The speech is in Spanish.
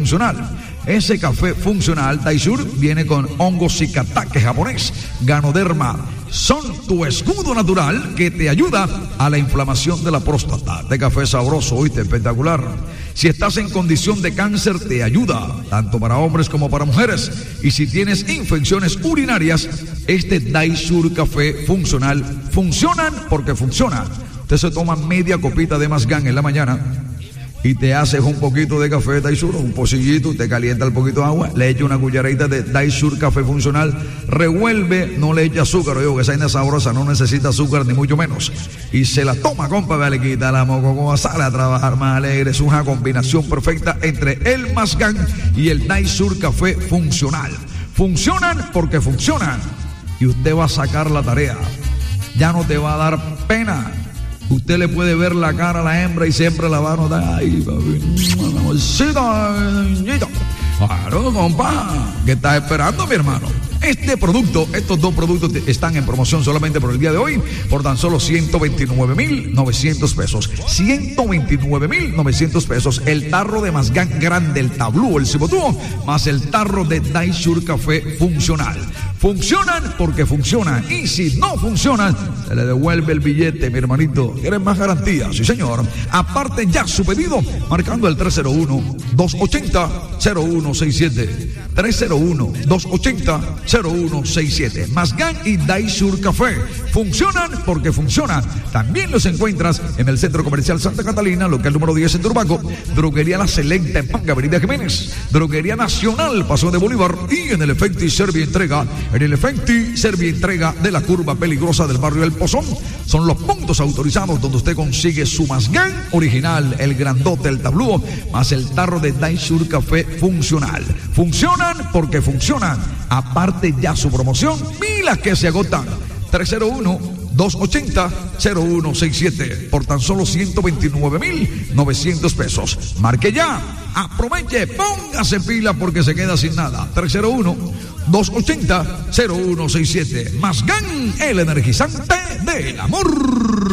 funcional. Ese café funcional Daisur viene con hongo shikatake japonés, Ganoderma. Son tu escudo natural que te ayuda a la inflamación de la próstata. Este café es sabroso, oíste, espectacular. Si estás en condición de cáncer, te ayuda, tanto para hombres como para mujeres. Y si tienes infecciones urinarias, este Daisur café funcional funcionan porque funciona. Usted se toma media copita de Mazgán en la mañana y te haces un poquito de café Daisur, un pocillito, te calienta un poquito de agua, le echa una cucharadita de Daisur café funcional, revuelve, no le echa azúcar, oigo que esa vaina sabrosa no necesita azúcar ni mucho menos, y se la toma, compa, le quita la mococoa, sale a trabajar más alegre. Es una combinación perfecta entre el Mazgán y el Daisur café funcional. Funcionan porque funcionan, y usted va a sacar la tarea, ya no te va a dar pena. Usted le puede ver la cara a la hembra y siempre la va a notar. Ay, papi, amorcito, niñito. Claro, compa, ¿qué estás esperando, mi hermano? Estos dos productos están en promoción solamente por el día de hoy, por tan solo 129,900 pesos. 129,900 pesos. El tarro de Mazgán grande, el tablú, el cibotú, más el tarro de Daisur café funcional. Funcionan porque funcionan, y si no funcionan, se le devuelve el billete, mi hermanito. ¿Quieres más garantía? Sí, señor. Aparte ya su pedido, marcando el 301-280-0167. 301-280-0167. Mazgán y Daisur café funcionan porque funcionan. También los encuentras en el Centro Comercial Santa Catalina, local número 10 en Turbaco. Droguería La Selecta en Panga, Avenida Jiménez. Droguería Nacional, Paso de Bolívar. Y en el Efecti Servientrega, de la curva peligrosa del barrio El Pozón. Son los puntos autorizados donde usted consigue su Mazgán original, el grandote, el tablúo, más el tarro de Daisur café funcional. Funcionan porque funcionan. Aparte ya su promoción, milas que se agotan. 301-280-0167 por tan solo 129,900 pesos. Marque ya, aproveche, póngase pila porque se queda sin nada. 301-280-0167. Mazgán, el energizante del amor.